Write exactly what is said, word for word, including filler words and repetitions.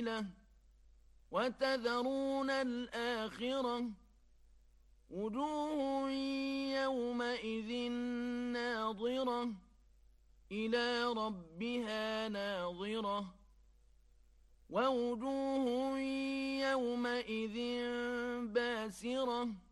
وتذرون الآخرة وجوه يومئذ ناظرة إلى ربها ناظرة ووجوه يومئذ باسرة